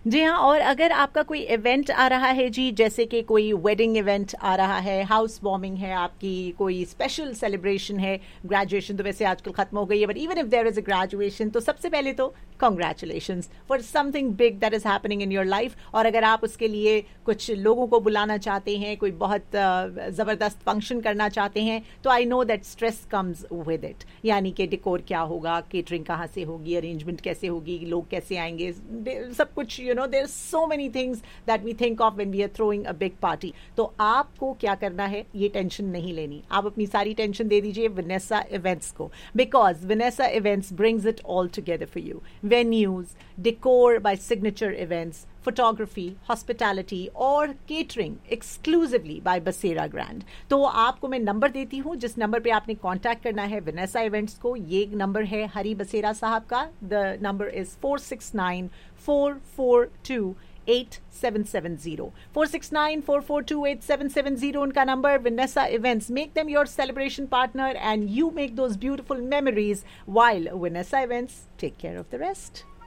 जी हाँ, और अगर आपका कोई इवेंट आ रहा है जी, जैसे कि कोई वेडिंग इवेंट आ रहा है, हाउस वार्मिंग है आपकी, कोई स्पेशल सेलिब्रेशन है, ग्रेजुएशन तो वैसे आजकल खत्म हो गई है, but even if there is a graduation, तो सबसे पहले तो congratulations for something big that is happening in your life. और अगर आप उसके लिए कुछ लोगों को बुलाना चाहते हैं, कोई बहुत ज़बरदस्त फंक्शन करना चाहते हैं, तो I know that stress comes with it. यानी कि डिकोर क्या होगा, केटरिंग कहाँ से होगी, अरेंजमेंट कैसे होगी, लोग कैसे आएंगे, सब कुछ there are so many things that we think of when we are throwing a big party. तो आपको क्या करना है, ये टेंशन नहीं लेनी, आप अपनी सारी टेंशन दे दीजिए Vanessa Events को, because Vanessa Events brings it all together for you. Venues, decor by Signature Events, photography, hospitality और catering exclusively by Basera Grand. तो आपको मैं नंबर देती हूँ, जिस नंबर पे आपने कांटेक्ट करना है Vanessa Events को। ये नंबर है हरी बसेरा साहब का। द नंबर इज 469-442-8770 469-442-8770 उनका number. Vanessa Events, make them your celebration partner and you make those beautiful memories while Vanessa Events take care of the rest.